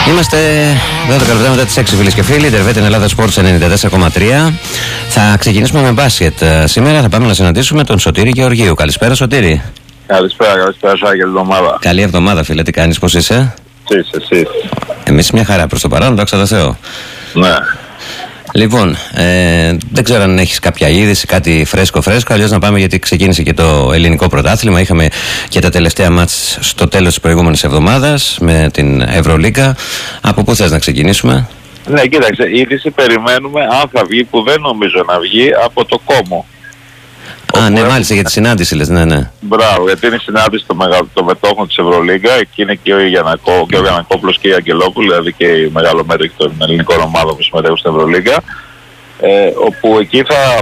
Είμαστε εδώ το καλοκαίρι μετά τις 6, φίλες και φίλοι. Ιντερβέτ Ελλάδα Sports 94,3. Θα ξεκινήσουμε με μπάσκετ. Σήμερα θα πάμε να συναντήσουμε τον Σωτήρη Γεωργίου. Καλησπέρα, Σωτήρη. Καλησπέρα, καλή εβδομάδα. Καλή εβδομάδα, φίλε. Τι κάνεις, πώς είσαι? Εσύ. Εμείς μια χαρά προς το παρόν, δόξα τω Θεώ. Ναι. Λοιπόν, δεν ξέρω αν έχεις κάποια είδηση, κάτι φρέσκο, αλλιώς να πάμε, γιατί ξεκίνησε και το ελληνικό πρωτάθλημα. Είχαμε και τα τελευταία μάτς στο τέλος της προηγούμενης εβδομάδας με την Ευρωλίγκα. Από πού θες να ξεκινήσουμε? Ναι, κοίταξε, η είδηση περιμένουμε, αν θα βγει, που δεν νομίζω να βγει, από το Κόμο. Ναι, μάλιστα, για τη συνάντηση λες, ναι. Μπράβο, γιατί είναι η συνάντηση των μετόχων της Ευρωλίγκα. Εκεί είναι και ο Γιαννακόπουλος και η Αγγελόπουλη, δηλαδή και οι μεγαλομέτρικοι των ελληνικών ομάδων που συμμετέχουν στην Ευρωλίγκα. Όπου εκεί θα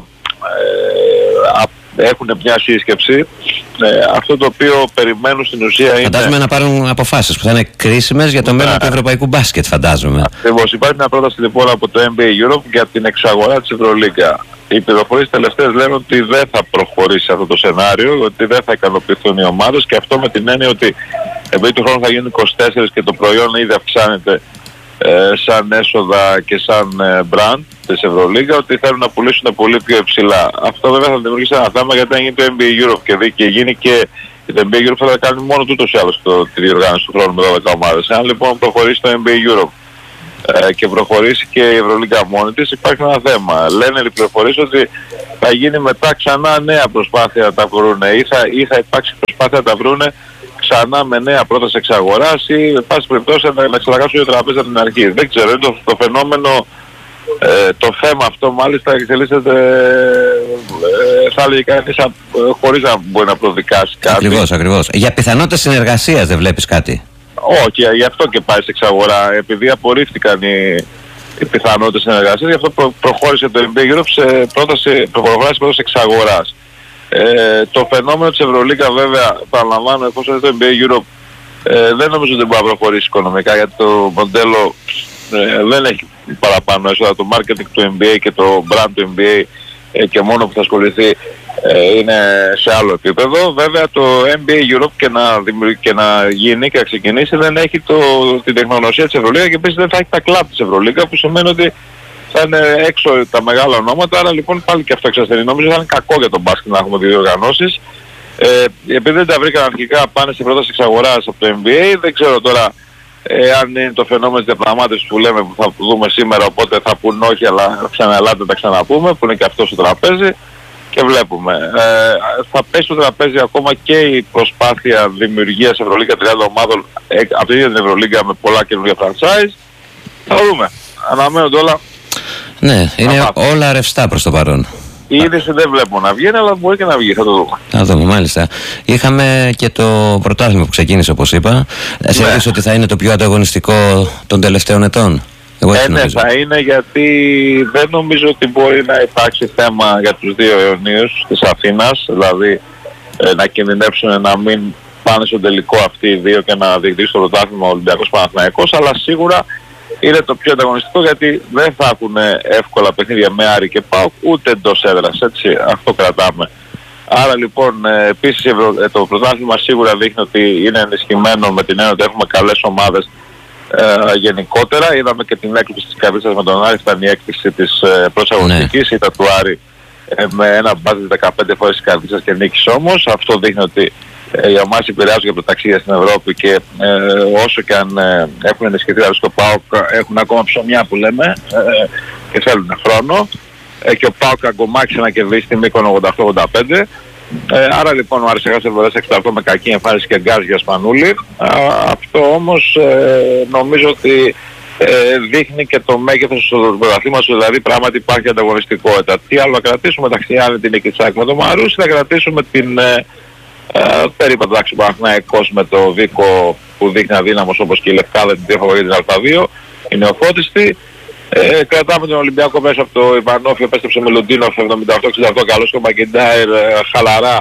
έχουν μια σύσκεψη. Αυτό το οποίο περιμένουν στην ουσία είναι... Φαντάζομαι να πάρουν αποφάσεις που θα είναι κρίσιμες για το μέλλον του ευρωπαϊκού μπάσκετ, φαντάζομαι. Ακριβώς. Υπάρχει μια πρόταση λοιπόν από το NBA Europe για την εξαγορά της Ευρωλίγκα. Οι πληροφορίες τελευταίες λένε ότι δεν θα προχωρήσει αυτό το σενάριο, ότι δεν θα ικανοποιηθούν οι ομάδες, και αυτό με την έννοια ότι επειδή του χρόνου θα γίνουν 24 και το προϊόν ήδη αυξάνεται σαν έσοδα και σαν brand της Ευρωλίγκα, ότι θέλουν να πουλήσουν πολύ πιο υψηλά. Αυτό βέβαια θα δημιουργήσει ένα θέμα, γιατί αν γίνει το NBA Europe και γίνει και το NBA Europe, θα κάνει μόνο τούτος ή άλλως τη διοργάνωση του χρόνου με 12 ομάδες. Αν λοιπόν προχωρήσει το NBA Europe και προχωρήσει και η Ευρωλίγκα μόνη της, υπάρχει ένα θέμα. Λένε οι πληροφορίες ότι θα γίνει μετά ξανά νέα προσπάθεια να τα βρουν, ή θα υπάρξει προσπάθεια να τα βρουν ξανά με νέα πρόταση εξαγοράς, ή με πάση περιπτώσει να ξελαγάσουν το τραπέζι από την αρχή. Δεν ξέρω, είναι το φαινόμενο, το θέμα αυτό μάλιστα εξελίσσεται, θα έλεγε κανείς, χωρίς να μπορεί να προδικάσει κάτι. Ακριβώς. Για πιθανότητες συνεργασίας δεν βλέπεις κάτι? Όχι, γι' αυτό και πάει σε εξαγορά, επειδή απορρίφθηκαν οι πιθανότητες συνεργασίας, γι' αυτό προχώρησε το NBA Europe σε πρόταση εξαγοράς. Το φαινόμενο της Ευρωλίγκα, βέβαια, παραλαμβάνω, εφόσον είναι το NBA Europe, δεν νομίζω ότι μπορεί να προχωρήσει οικονομικά, γιατί το μοντέλο δεν έχει παραπάνω έσοδα. Το marketing του NBA και το brand του NBA και μόνο που θα ασχοληθεί είναι σε άλλο επίπεδο. Βέβαια το NBA Europe και να γίνει και να ξεκινήσει δεν έχει την τεχνογνωσία της Ευρωλίγκα, και επίσης δεν θα έχει τα κλαμπ της Ευρωλίγκα, που σημαίνει ότι θα είναι έξω τα μεγάλα ονόματα. Άρα λοιπόν πάλι και αυτό εξασθενεί. Νομίζω θα είναι κακό για τον μπάσκετ να έχουμε δύο οργανώσεις. Επειδή δεν τα βρήκαν αρχικά, πάνε σε πρόταση εξαγοράς από το NBA. Δεν ξέρω τώρα αν είναι το φαινόμενο της διαπραγμάτευσης που λέμε, που θα δούμε σήμερα, οπότε θα πούν όχι, αλλά ξαναλάτε τα ξαναπούμε, που είναι και αυτό στο τραπέζι, και βλέπουμε. Θα πέσει στο τραπέζι ακόμα και η προσπάθεια δημιουργίας Ευρωλίγκα 30 ομάδων από την ίδια την Ευρωλίγκα με πολλά καινούργια franchise. Θα δούμε. Αναμένονται όλα. Ναι, είναι όλα ρευστά προς το παρόν. Η είδηση δεν βλέπω να βγαίνει, αλλά μπορεί και να βγει, θα το δούμε. Θα δούμε, μάλιστα. Είχαμε και το πρωτάθλημα που ξεκίνησε, όπως είπα. Θεωρείς ότι θα είναι το πιο ανταγωνιστικό των τελευταίων ετών? Ναι, θα είναι, γιατί δεν νομίζω ότι μπορεί να υπάρξει θέμα για τους δύο αιωνίους της Αθήνας, δηλαδή να κινδυνεύσουν να μην πάνε στο τελικό αυτοί οι δύο και να διεκδικήσουν το πρωτάθλημα Ολυμπιακός Παναθηναϊκός, αλλά σίγουρα είναι το πιο ανταγωνιστικό, γιατί δεν θα έχουν εύκολα παιχνίδια με Άρη και ΠΑΟΚ, ούτε εντός έδρας, έτσι, αυτό κρατάμε. Άρα λοιπόν, επίσης το πρωτάθλημα σίγουρα δείχνει ότι είναι ενισχυμένο, με την έννοια ότι έχουμε καλές ομάδες γενικότερα. Είδαμε και την έκπληξη της Καρδίτσας με τον Άρη, ήταν η έκπληξη της πρώτης αγωνιστικής, ήταν του Άρη με ένα μπάζι 15 φορές της Καρδίτσας και νίκησε όμως. Αυτό δείχνει ότι οι ομάδες επηρεάζουν για το ταξίδια στην Ευρώπη, και όσο και αν έχουν ενισχυθεί, δηλαδή στο ΠΑΟΚ έχουν ακόμα ψωμιά που λέμε, και θέλουν χρόνο, και ο ΠΑΟΚ αγκομάχησε να κερδίσει τη Μύκονο 88-85. Άρα λοιπόν ο Άρης έχασε 68 με κακή εμφάνιση και γκάζ για Σπανούλη. Αυτό όμως νομίζω ότι δείχνει και το μέγεθος του πρωταθλήματος, δηλαδή πράγματι υπάρχει ανταγωνιστικότητα. Τι άλλο να κρατήσουμε? μεταξύ άλλων την νίκη της ΑΕΚ με τον Μαρούσι, θα κρατήσουμε την περίπου εντάξει Παναθηναϊκός με το Βίκο που δείχνει αδύναμος, όπως και η Λευκάδα την διαφορετική την Α2, η νεοφώτιστη. Κρατάμε τον Ολυμπιακό μέσα από το Ιβανόφ, επέστρεψε με Λοντίνοφ 78-68, καλός και ο Μακεντάιρ χαλαρά.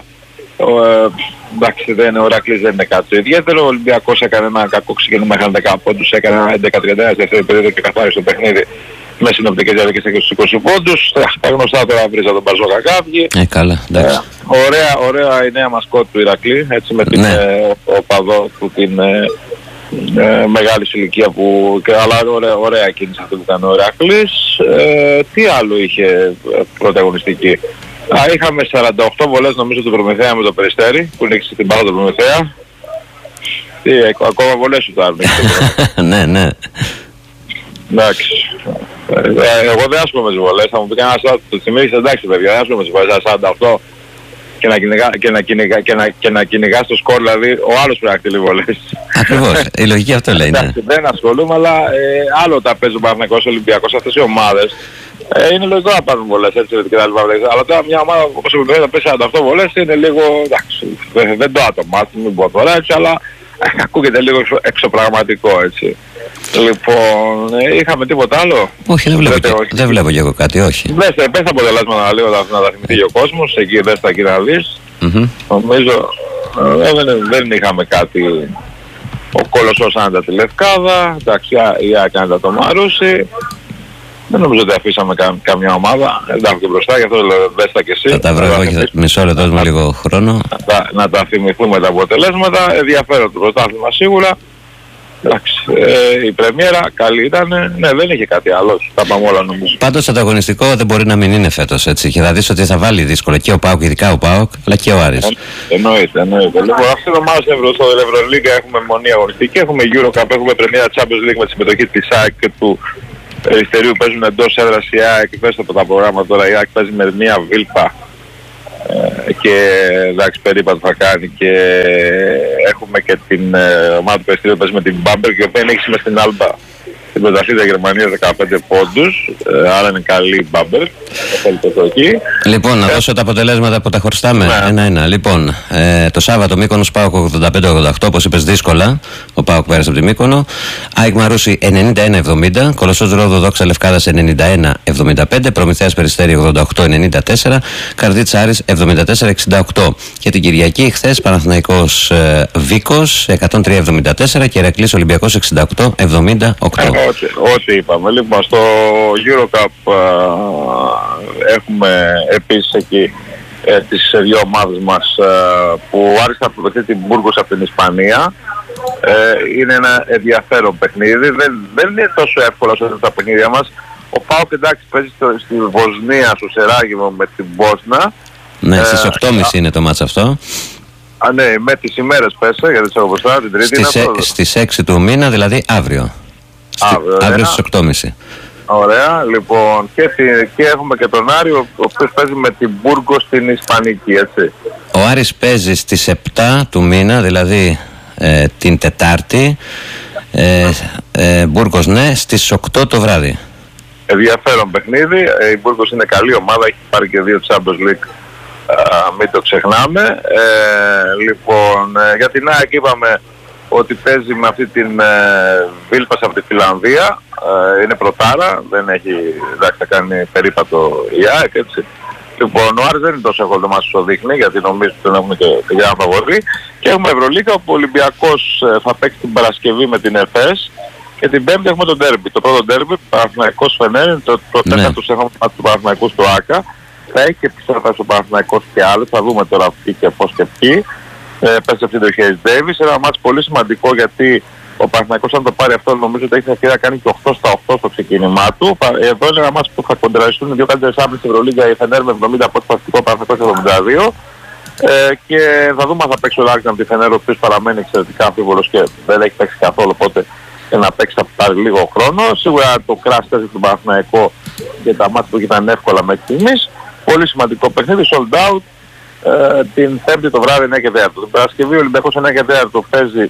Εντάξει, ο Ρακλής δεν είναι κάτι ιδιαίτερο. Ο Ολυμπιακός έκανε ένα κακό ξεκίνημα, είχαν 10 πόντους, έκανε ένα 11-31 δεύτερη περίοδο και καθάρισε το παιχνίδι με συνοπτικές διαδικασίες και στους 20 πόντους. Τα γνωστά τώρα βρίζα τον Μπαζόκα Κάβγη. Καλά, εντάξει. Ωραία η νέα μασκότ του Ηρακλή, έτσι, με την οπαδό που την μεγάλης ηλικία αλλά ωραία κίνηση αυτό που ήταν ο Ηρακλής. Τι άλλο είχε πρωταγωνιστική? Είχαμε 48 βολές νομίζω του Προμηθέα με το Περιστέρι που νίκησε την μπάλα του Προμηθέα. Ακόμα βολές σου το άρνει. Ναι. Εντάξει. Εγώ δεν άσχομαι με τις βολές. Θα μου πει κανένας το θυμίξε, εντάξει παιδιά, δεν άσχομαι με τις βολές. 48 και να κυνηγάς το σκορ, δηλαδή ο άλλος πρέπει να κτυλεί βολές. Ακριβώς, η λογική αυτό λέει. Ναι. Δεν ασχολούμαι, αλλά άλλο τα παίζει ο Παναθηναϊκός, ο Ολυμπιακός, αυτές οι ομάδες. Είναι λογικό να πάρουν βολές, έτσι και τα λοιπά. Αλλά τώρα μια ομάδα όπως ο Ολυμπιακός να παίζει 48 βολές είναι λίγο, εντάξει, δεν το άτομα, μην πω τώρα έτσι, αλλά ακούγεται λίγο εξωπραγματικό, έτσι. Λοιπόν, είχαμε τίποτα άλλο? Όχι, δεν βλέπω και εγώ κάτι, όχι. Πες τα αποτελέσματα λίγο να τα θυμηθεί ο κόσμος, εκεί δες τα κύρια δεις. Νομίζω δεν είχαμε κάτι. Ο Κολοσσός άνετα τη Λευκάδα, εντάξει, η ΑΕΚ άνετα το Μαρούσι. Δεν νομίζω ότι αφήσαμε καμιά ομάδα. Εντάξει και μπροστά, γι' αυτό δες τα και εσύ. Θα τα βρω εγώ και μισό λεπτό με λίγο χρόνο. Να τα θυμηθούμε τα αποτελέσματα. Ενδιαφέρον το πρωτάθλημα σίγουρα. Εντάξει, η πρεμιέρα καλή ήταν, ναι, δεν είχε κάτι άλλο. Τα πάμε όλα νομίζω. Πάντως ανταγωνιστικό δεν μπορεί να μην είναι φέτος, έτσι. Και θα δεις ότι θα βάλει δύσκολο και ο ΠΑΟΚ, ειδικά ο ΠΑΟΚ, αλλά και ο Άρης. Εννοείται. Λοιπόν, αυτή την ομάδα στο Ευρωλίγκα έχουμε μονή αγωνιστική, έχουμε EuroCup, έχουμε πρεμιέρα Champions League με τη συμμετοχή της ΑΕΚ και του Περιστερίου. Παίζουν εντός έδρας η ΑΕΚ, πες από τα προγράμματα τώρα, η ΑΕΚ παίζει με μια Βίλπα. Και εντάξει περίπατο θα κάνει και έχουμε και την ομάδα του Περιστηρίου που παίζει με την Μπάμπερ και η οποία έχει μες στην Άλμπα στην πρωταθλήτρια Γερμανία 15 πόντους, άρα είναι καλή η Μπάμπερ. Λοιπόν, να δώσω τα αποτελέσματα που τα χωριστάμε ένα-ένα. Λοιπόν, το Σάββατο Μύκονος ΠΑΟΚ 85-88, όπως είπες δύσκολα, ο ΠΑΟΚ πέρασε από τη Μύκονο. ΑΕΚ Μαρούσι 91-70, Κολοσσός Ρόδο Δόξα Λευκάδας 91-75, Προμηθέας Περιστέρι 88-94, Καρδίτσα Άρης 74-68. Και την Κυριακή χθες Παναθηναϊκός Βίκος 103-74 και Ηρακλής Ολυμπιακός 68-78. Ό,τι είπαμε. Λοιπόν, στο EuroCup έχουμε επίσης εκεί τις δύο ομάδες μας που άρχισε να προπαθεί την Μπούργος από την Ισπανία. Είναι ένα ενδιαφέρον παιχνίδι. Δεν είναι τόσο εύκολο όσο τα παιχνίδια μας. Ο ΠΑΟΚ εντάξει παίζει στη Βοσνία, στο Σεράγεβο με την Μπόσνα. Ναι, στις 8.30 είναι το μάτς αυτό. Ναι, με τις ημέρες πέσα, γιατί σε όπως την Τρίτη στις 6 του μήνα, δηλαδή αύριο. Αύριο στις 8.30. Ωραία, λοιπόν, και έχουμε και τον Άρη, ο οποίος παίζει με την Μπούργο στην Ισπανική, έτσι. Ο Άρης παίζει στις 7 του μήνα, δηλαδή την Τετάρτη, Μπούργος ναι, στις 8 το βράδυ. Ενδιαφέρον παιχνίδι, η Μπούργος είναι καλή ομάδα, έχει πάρει και 2 Champions League, μην το ξεχνάμε. Λοιπόν, για την ΑΕΚ είπαμε ότι παίζει με αυτή την Βίλπας από τη Φιλανδία, είναι πρωτάρα, δεν έχει, εντάξει, θα κάνει περίπατο η ΑΕΚ, έτσι. Λοιπόν, ο Άρης δεν είναι τόσο εύκολο το μάτι όσο δείχνει, γιατί νομίζω ότι τον έχουμε και για ένα φαβορί. Και έχουμε Ευρωλίγκα, όπου ο Ολυμπιακός θα παίξει την Παρασκευή με την ΕΦΕΣ και την Πέμπτη έχουμε τον ντέρμπι. Το πρώτο ντέρμπι, Παναθηναϊκός Φενέρ, το τέταρτο έχουμε του Παναθηναϊκού του ΆΚΑ. Θα έχει και πιστεύω στο Παναθηναϊκός και άλλους, θα δούμε τώρα ποιοι και πώς και ποιοι. Πέσει αυτή το Χέις Ντέιβις, ένα μάτς πολύ σημαντικό γιατί ο Παναθηναϊκός αν το πάρει αυτό νομίζω ότι έχει ευκαιρία να κάνει και 8 στα 8 στο ξεκίνημά του. Εδώ είναι ένα μάτς που θα κοντραριστούν οι δύο καλύτερες άμυνες στην Ευρωλίγκα, η Φενέρ με 70 από το παθητικό, Παναθηναϊκός 72. Και θα δούμε αν θα παίξει ο Λάγκνα από τη Φενέρ, ο οποίος παραμένει εξαιρετικά αμφίβολος και δεν έχει παίξει καθόλου, οπότε να παίξει θα πάρει λίγο χρόνο. Σίγουρα το crash test του Παναθηναϊκό και τα μάτς που ήταν εύκολα μέχρι στιγμής. Πολύ σημαντικό παιχνίδι, sold out. Την Πέμπτη το βράδυ 9 και 4. Την Παρασκευή ο Ολυμπιακός 9 και 4 παίζει.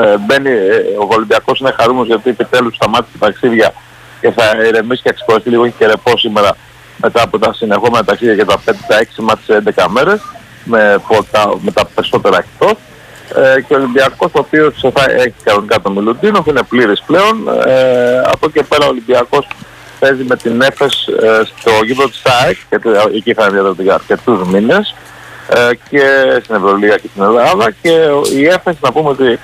Ο Ολυμπιακός είναι χαρούμενος γιατί επιτέλους σταμάτησε τα ταξίδια και θα ηρεμήσει και εξυπηρετεί λίγο. Έχει και ρεπό σήμερα μετά από τα συνεχόμενα ταξίδια και τα 5-6 μάτς σε 11 μέρες με τα περισσότερα εκτός. Και ο Ολυμπιακός ο οποίος θα έχει κανονικά το Μιλουτίνοφ, είναι πλήρης πλέον. Από εκεί πέρα ο Ολυμπιακός παίζει με την ΕΦΕΣ στο γήπεδο της ΑΕΚ, γιατί εκεί θα είναι για αρκετούς μήνες, και στην Ευρωλίγα και στην Ελλάδα. Και η ΕΦΕΣ, να πούμε ότι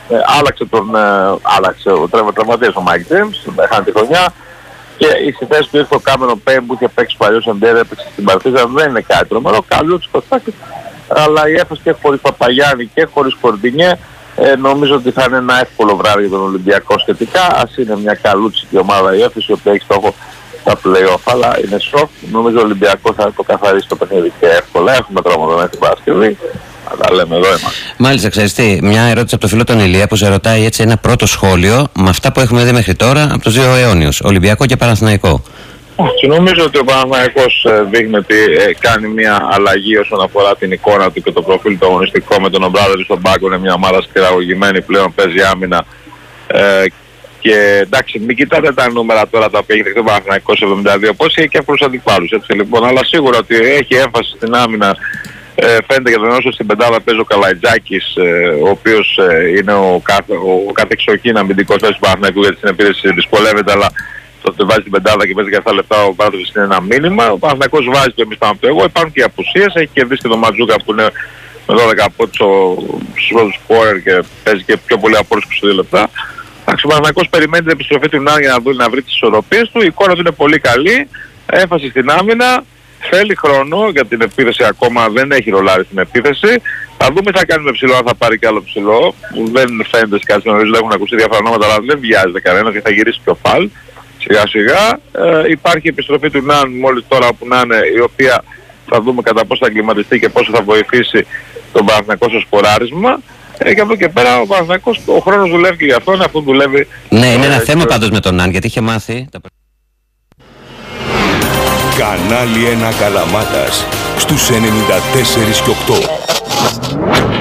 άλλαξε ο τραυματίας ο Μάικ Τζέιμς, έχανε τη χρονιά, και η θέση του ήρθε ο Κάμερον Πέιμ που είχε παίξει παλιός Εντέρ, έπαιξε στην Παρτίζα, δεν είναι κάτι τρομερό, καλό τους Κωστάκης, αλλά η ΕΦΕΣ και χωρίς Παπαγιάννη και χωρίς Κορντινιέ Νομίζω ότι θα είναι ένα εύκολο βράδυ για τον Ολυμπιακό σχετικά. Ας είναι μια καλούτσικη ομάδα η Έφεση, η οποία έχει στόχο τα play-off, αλλά είναι soft. Νομίζω ο Ολυμπιακός θα το καθαρίσει το παιχνίδι και εύκολα. Έχουμε τρόμο την Παρασκευή. Τα λέμε, εδώ είμαστε. Μάλιστα, ξέρεις τι, μια ερώτηση από το φίλο τον Ηλία που σε ρωτάει έτσι ένα πρώτο σχόλιο με αυτά που έχουμε δει μέχρι τώρα από τους δύο αιώνιους, Ολυμπιακό και Παναθηναϊκό. Και νομίζω ότι ο Παναθηναϊκός δείχνει ότι κάνει μια αλλαγή όσον αφορά την εικόνα του και το προφίλ του αγωνιστικό, με τον Ομπράδοβιτς στον πάγκο. Είναι μια ομάδα σκληραγωγημένη πλέον, παίζει άμυνα. Και εντάξει, μην κοιτάτε τα νούμερα τώρα τα οποία έχει δεχτεί ο Παναθηναϊκός 72, πώς έχει και εύκολους αντιπάλους, έτσι λοιπόν. Αλλά σίγουρα ότι έχει έμφαση στην άμυνα. Φαίνεται για τον όσο στην πεντάδα παίζει ο Καλαϊτζάκης, ο οποίος είναι ο κάθε εξοχήν αμυντικός παίκτης του Παναθηναϊκού, γιατί στην επίθεση δυσκολεύεται, αλλά τότε βάζει την πεντάδα και παίζει και αυτά λεπτά ο Παναθηναϊκός, είναι ένα μήνυμα. Ο Παναθηναϊκός βάζει το εμείς πάμε από το εγώ. Υπάρχουν και οι απουσίες, έχει κερδίσει και τον Ματζούκα που είναι με 12 πόντους στους πρώτους σκόρερ και παίζει και πιο πολύ από όλους 22 λεπτά. Ο Παναθηναϊκός περιμένει την επιστροφή του Νάν για να βρει τις ισορροπίες του. Η εικόνα του είναι πολύ καλή, έμφαση στην άμυνα. Θέλει χρόνο για την επίθεση, ακόμα δεν έχει ρολάρει στην επίθεση. Θα δούμε τι θα κάνει με ψηλό, αν θα πάρει κι άλλο ψηλό. Δεν φαίνεται σε κάτι νωρίς, έχουν ακουστεί διάφορα ονόματα, αλλά δεν βιάζεται κανένας και θα γυρίσει και ο Φαλ. Σιγά σιγά. Υπάρχει η επιστροφή του Ναν μόλις τώρα που να είναι, η οποία θα δούμε κατά πόσο θα εγκληματιστεί και πόσο θα βοηθήσει τον Παναθηναϊκό στο σκοράρισμα. Και από εδώ και πέρα ο Παναθηναϊκός, ο χρόνος δουλεύει και γι' αυτό, αυτό δουλεύει. Ναι, είναι ένα θέμα πάντως με τον Ναν, γιατί είχε μάθει. Κανάλι 1 Καλαμάτας στους 94 και 8.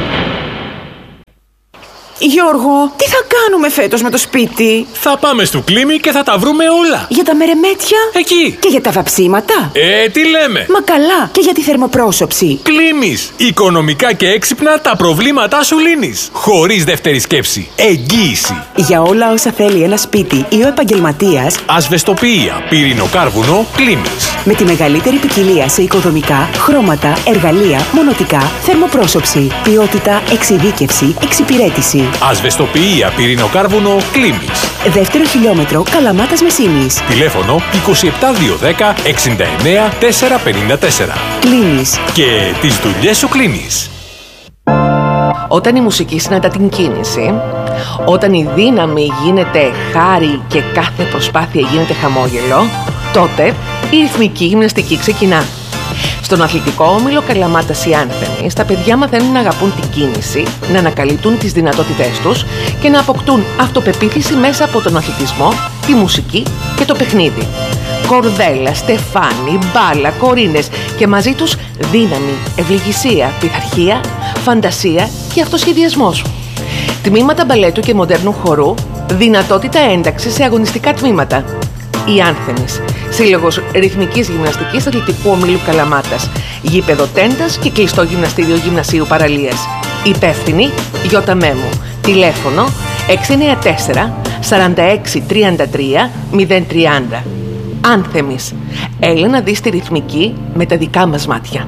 Γιώργο, τι θα κάνουμε φέτος με το σπίτι? Θα πάμε στο Κλίμι και θα τα βρούμε όλα. Για τα μερεμέτια? Εκεί. Και για τα βαψίματα? Τι λέμε. Μα καλά, και για τη θερμοπρόσωψη. Κλίμις. Οικονομικά και έξυπνα τα προβλήματά σου λύνεις. Χωρίς δεύτερη σκέψη. Εγγύηση. Για όλα όσα θέλει ένα σπίτι ή ο επαγγελματίας, ασβεστοποιία, πυρηνοκάρβουνο, Κλίμις. Με τη μεγαλύτερη ποικιλία σε οικοδομικά, χρώματα, εργαλεία, μονοτικά, θερμοπρόσωψη, ποιότητα, εξειδίκευση, εξυπηρέτηση. Ασβεστοποιία, πυρηνοκάρβουνο, Κλίμις. Δεύτερο χιλιόμετρο, Καλαμάτας Μεσίνης. Τηλέφωνο 27210 69 454. Κλίμις. Και τις δουλειές σου κλείνεις. Όταν η μουσική συναντά την κίνηση, όταν η δύναμη γίνεται χάρη και κάθε προσπάθεια γίνεται χαμόγελο, τότε η ρυθμική γυμναστική ξεκινά. Στον αθλητικό όμιλο Καλαμάτας οι Άνθεμοι, τα παιδιά μαθαίνουν να αγαπούν την κίνηση, να ανακαλύπτουν τις δυνατότητές τους και να αποκτούν αυτοπεποίθηση μέσα από τον αθλητισμό, τη μουσική και το παιχνίδι. Κορδέλα, στεφάνι, μπάλα, κορίνες και μαζί τους δύναμη, ευληγησία, πειθαρχία, φαντασία και αυτοσχεδιασμός. Τμήματα μπαλέτου και μοντέρνου χορού, δυνατότητα ένταξης σε αγωνιστικά τμήματα. Οι Άνθεμις, Σύλλογος Ρυθμικής Γυμναστικής Αθλητικού Ομίλου Καλαμάτας, γήπεδο τέντας και κλειστό γυμναστήριο Γυμνασίου Παραλίας. Υπεύθυνη Γιώτα Μέμου. Τηλέφωνο 694 46 33 030. Άνθεμις. Έλα να δεις τη ρυθμική με τα δικά μας μάτια.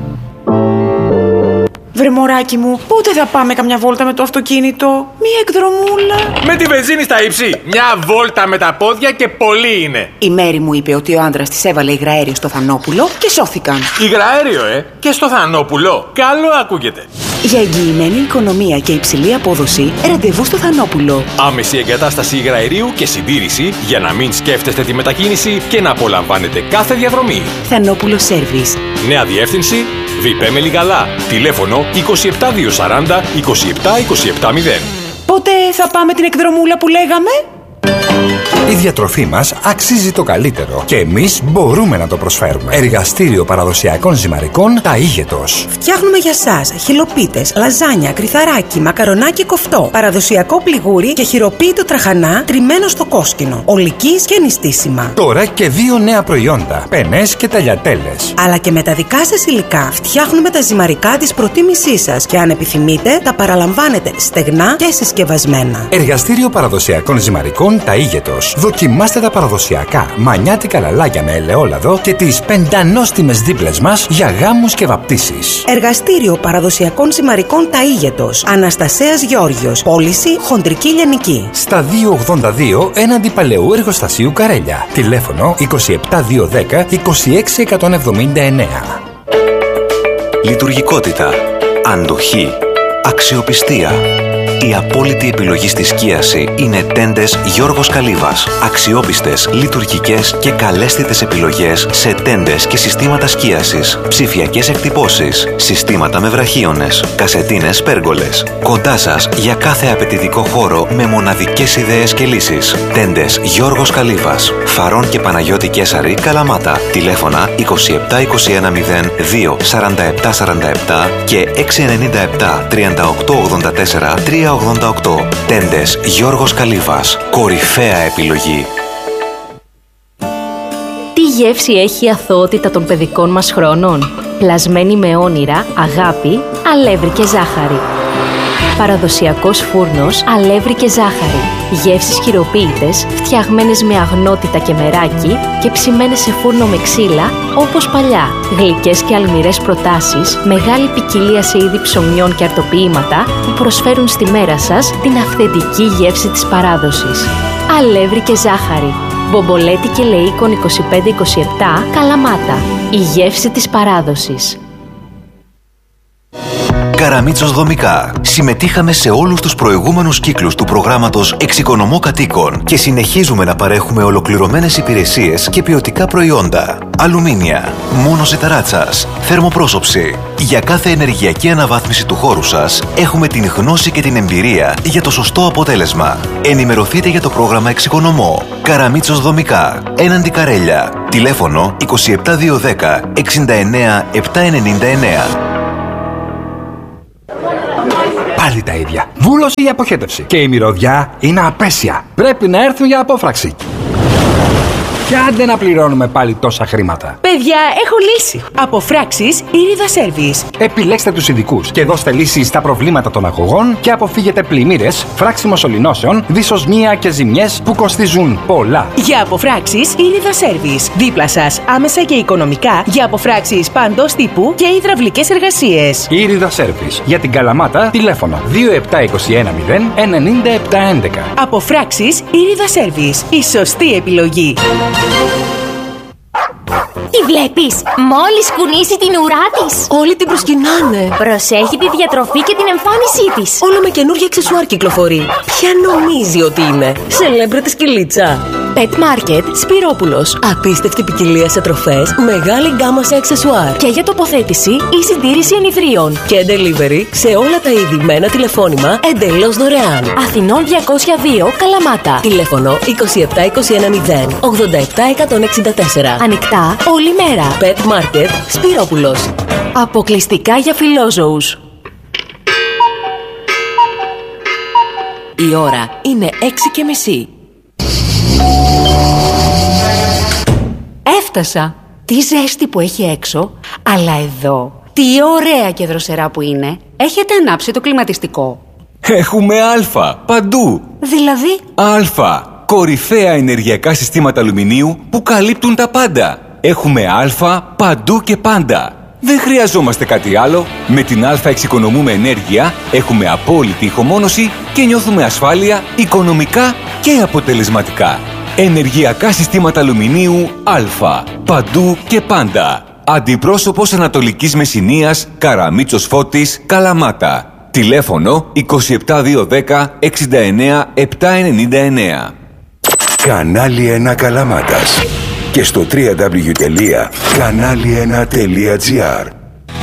Βρε μωράκι μου, πότε θα πάμε καμιά βόλτα με το αυτοκίνητο? Μία εκδρομούλα. Με τη βενζίνη στα ύψη. Μια βόλτα με τα πόδια και πολύ είναι. Η Μέρη μου είπε ότι ο άντρας της έβαλε υγραέριο στο Θανόπουλο και σώθηκαν. Υγραέριο, και στο Θανόπουλο. Καλό ακούγεται. Για εγγυημένη οικονομία και υψηλή απόδοση, ραντεβού στο Θανόπουλο. Άμεση εγκατάσταση υγραερίου και συντήρηση για να μην σκέφτεστε τη μετακίνηση και να απολαμβάνετε κάθε διαδρομή. Θανόπουλο Σέρβις. Νέα διεύθυνση Βιπέ Μελιγαλά. Τηλέφωνο 27240 27270. Πότε θα πάμε την εκδρομούλα που λέγαμε? Η διατροφή μας αξίζει το καλύτερο και εμείς μπορούμε να το προσφέρουμε. Εργαστήριο παραδοσιακών ζυμαρικών Ταΐγετος. Φτιάχνουμε για σας χυλοπίτες, λαζάνια, κρυθαράκι, μακαρονάκι κοφτό, παραδοσιακό πληγούρι και χειροποίητο τραχανά τριμμένο στο κόσκινο, ολικής και νηστίσιμα. Τώρα και 2 νέα προϊόντα, πενές και ταλιατέλες. Αλλά και με τα δικά σας υλικά φτιάχνουμε τα ζυμαρικά της προτίμησής σας και αν επιθυμείτε τα παραλαμβάνετε στεγνά και συσκευασμένα. Εργαστήριο παραδοσιακών ζυμαρικών Ταΐγετος. Δοκιμάστε τα παραδοσιακά μανιάτικα λαλάκια με ελαιόλαδο και τις πεντανόστιμες δίπλες μας για γάμους και βαπτίσεις. Εργαστήριο παραδοσιακών ζυμαρικών Ταΐγετος. Αναστασέας Γεώργιος. Πώληση Χοντρική Λιανική. Στα 282 έναντι Παλαιού Εργοστασίου Καρέλια. Τηλέφωνο 27210 26179. Λειτουργικότητα, αντοχή, αξιοπιστία. Η απόλυτη επιλογή στη σκίαση είναι τέντες Γιώργος Καλύβας. Αξιόπιστες, λειτουργικές και καλέσθητες επιλογές σε τέντες και συστήματα σκίασης. Ψηφιακές εκτυπώσεις, συστήματα με βραχίονες, κασετίνες πέργολες. Κοντά σας για κάθε απαιτητικό χώρο με μοναδικές ιδέες και λύσεις. Τέντες Γιώργος Καλύβας. Φαρών και Παναγιώτη Κέσαρη, Καλαμάτα. Τηλέφωνα 27 21 02 47 47 και 697 38 84 388. Τέντες Γιώργος Καλύβας. Κορυφαία επιλογή. Τι γεύση έχει η αθωότητα των παιδικών μας χρόνων? Πλασμένη με όνειρα, αγάπη, αλεύρι και ζάχαρη. Παραδοσιακός φούρνος, αλεύρι και ζάχαρη. Γεύσεις χειροποίητες, φτιαγμένες με αγνότητα και μεράκι και ψημένες σε φούρνο με ξύλα, όπως παλιά. Γλυκές και αλμυρές προτάσεις, μεγάλη ποικιλία σε είδη ψωμιών και αρτοποιήματα που προσφέρουν στη μέρα σας την αυθεντική γεύση της παράδοσης. Αλεύρι και ζάχαρη. Μπομπολέτη και Λεΐκον 25-27, Καλαμάτα. Η γεύση της παράδοσης. Καραμίτσος Δομικά. Συμμετείχαμε σε όλους τους προηγούμενους κύκλους του προγράμματος Εξοικονομώ Κατοίκων και συνεχίζουμε να παρέχουμε ολοκληρωμένες υπηρεσίες και ποιοτικά προϊόντα. Αλουμίνια, μόνωση ταράτσας, θερμοπρόσωψη. Για κάθε ενεργειακή αναβάθμιση του χώρου σας έχουμε την γνώση και την εμπειρία για το σωστό αποτέλεσμα. Ενημερωθείτε για το πρόγραμμα Εξοικονομώ. Καραμίτσος Δομικά. Έναντι Καρέλια. Τηλέφωνο 27210 69 799. Πάλι τα ίδια. Βούλωση ή αποχέτευση. Και η μυρωδιά είναι απέσια. Πρέπει να έρθουν για απόφραξη. Και άντε να πληρώνουμε πάλι τόσα χρήματα. Παιδιά, έχω λύση. Αποφράξεις Ήριδα Service. Επιλέξτε τους ειδικούς και δώστε λύση στα προβλήματα των αγωγών και αποφύγετε πλημμύρες, φράξιμο σωληνώσεων, δυσοσμία και ζημιές που κοστίζουν πολλά. Για αποφράξεις Ήριδα Service. Δίπλα σας, άμεσα και οικονομικά, για αποφράξεις παντός τύπου και υδραυλικές εργασίες. Ήριδα Service. Για την Καλαμάτα, τηλέφωνο 2721 0 97 11. Αποφράξεις Ήριδα Service. Η σωστή επιλογή. Τι βλέπεις? Μόλις κουνήσει την ουρά της, Όλοι την προσκυνάνε. προσέχει τη διατροφή και την εμφάνισή της. Όλο με καινούργια αξεσουάρ κυκλοφορεί. Ποια νομίζει ότι είναι? Σελέμπρετη σκυλίτσα. Pet Market Σπυρόπουλος. Απίστευτη ποικιλία σε τροφές, μεγάλη γκάμα σε αξεσουάρ. Και για τοποθέτηση ή συντήρηση ενιδρίων. Και delivery σε όλα τα είδη με ένα τηλεφώνημα εντελώς δωρεάν. Αθηνών 202, Καλαμάτα. Τηλέφωνο 27 21 0 87 164. Ανοιχτά όλη μέρα. Pet Market Σπυρόπουλος. Αποκλειστικά για φιλόζωους. Η ώρα είναι 6:30. Έφτασα. Τι ζέστη που έχει έξω, αλλά εδώ, τι ωραία και δροσερά που είναι. Έχετε ανάψει το κλιματιστικό? Έχουμε Α παντού. Δηλαδή? Α. Κορυφαία ενεργειακά συστήματα αλουμινίου που καλύπτουν τα πάντα. Έχουμε Α παντού και πάντα. Δεν χρειαζόμαστε κάτι άλλο. Με την Α εξοικονομούμε ενέργεια, έχουμε απόλυτη ηχομόνωση και νιώθουμε ασφάλεια οικονομικά και αποτελεσματικά. Ενεργειακά συστήματα αλουμινίου Α. Παντού και πάντα. Αντιπρόσωπος Ανατολικής Μεσσηνίας, Καραμίτσος Φώτης, Καλαμάτα. Τηλέφωνο 27210 69 799. Κανάλι 1 Καλαμάτας και στο www.kanali1.gr.